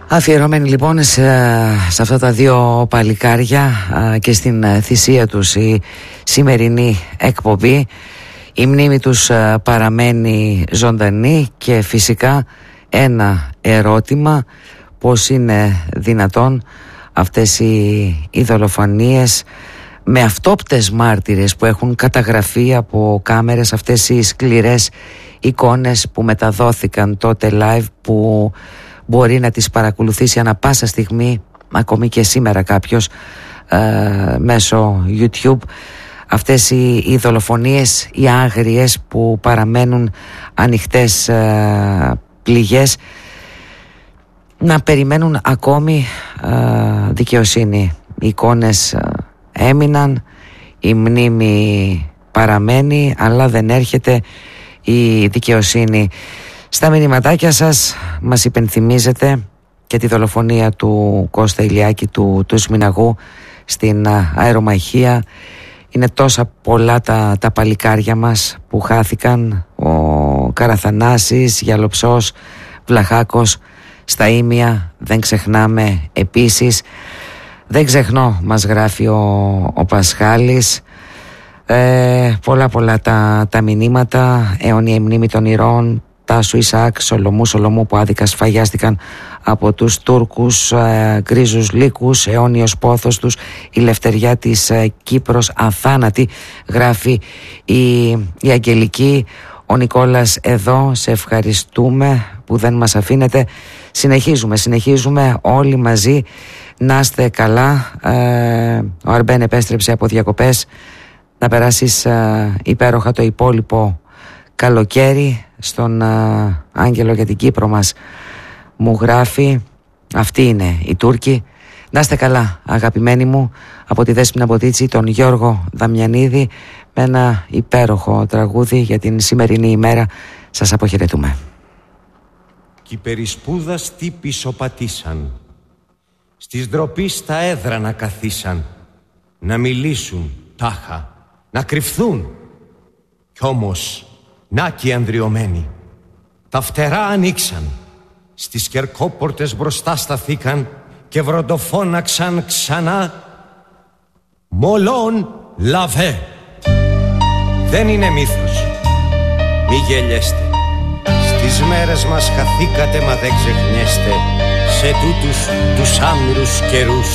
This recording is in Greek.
Αφιερωμένοι λοιπόν σε αυτά τα δύο παλικάρια και στην θυσία τους η σημερινή εκπομπή. Η μνήμη τους παραμένει ζωντανή και φυσικά ένα ερώτημα: πώς είναι δυνατόν αυτές οι δολοφονίες με αυτόπτες μάρτυρες που έχουν καταγραφεί από κάμερες, αυτές οι σκληρές εικόνες που μεταδόθηκαν τότε live, που μπορεί να τις παρακολουθήσει ανά πάσα στιγμή, ακόμη και σήμερα κάποιος, μέσω YouTube. Αυτές οι δολοφονίες, οι άγριες που παραμένουν ανοιχτές πληγές, να περιμένουν ακόμη δικαιοσύνη. Οι εικόνες έμειναν, η μνήμη παραμένει, αλλά δεν έρχεται η δικαιοσύνη. Στα μηνυματάκια σας μας υπενθυμίζετε και τη δολοφονία του Κώστα Ηλιάκη, του Σμιναγού στην αερομαχία. Είναι τόσα πολλά τα παλικάρια μας που χάθηκαν: ο Καραθανάσης, Γιαλοψός, Βλαχάκος, στα Ήμια δεν ξεχνάμε επίσης. Δεν ξεχνώ, μας γράφει ο Πασχάλης. Πολλά τα μηνύματα. Αιώνια η μνήμη των ηρώων Τάσου Ισαάκ, Σολομού που άδικα σφαγιάστηκαν από τους Τούρκους, γκρίζους λύκους, αιώνιος πόθος τους, η λευτεριά της Κύπρος αθάνατη, γράφει η Αγγελική. Ο Νικόλας εδώ, σε ευχαριστούμε που δεν μας αφήνετε. Συνεχίζουμε όλοι μαζί. Να είστε καλά. Ο Αρμπέν επέστρεψε από διακοπές. Να περάσεις υπέροχα το υπόλοιπο καλοκαίρι. Στον Άγγελο για την Κύπρο μας μου γράφει: αυτοί είναι οι Τούρκοι. Να είστε καλά, αγαπημένοι μου. Από τη Δέσποινα Μποτίτσι, τον Γιώργο Δαμιανίδη, με ένα υπέροχο τραγούδι για την σημερινή ημέρα. Σας αποχαιρετούμε. Κι οι περισπούδαστοι πισωπατήσαν, στις ντροπή στα έδρανα καθίσαν, να μιλήσουν τάχα, να κρυφθούν. Κι όμως νάκοι ανδριωμένοι, τα φτερά ανοίξαν, στις κερκόπορτες μπροστά σταθήκαν και βροντοφώναξαν ξανά: Μολόν λαβέ. Δεν είναι μύθος, μη γελιέστε. Στις μέρες μας χαθήκατε, μα δεν ξεχνιέστε σε τούτους τους άμυρους καιρούς.